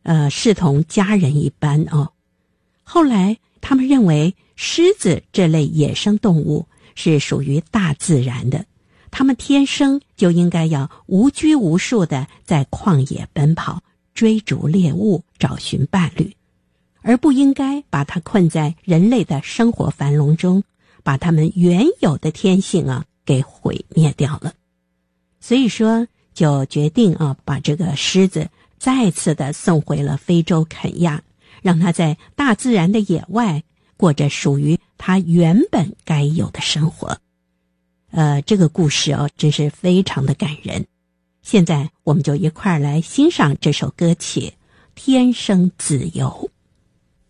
视同家人一般哦。后来他们认为狮子这类野生动物是属于大自然的，他们天生就应该要无拘无束地在旷野奔跑，追逐猎物，找寻伴侣，而不应该把它困在人类的生活樊笼中，把它们原有的天性给毁灭掉了。所以说就决定把这个狮子再次的送回了非洲肯亚，让它在大自然的野外过着属于它原本该有的生活。这个故事真是非常的感人。现在我们就一块儿来欣赏这首歌曲《天生自由》。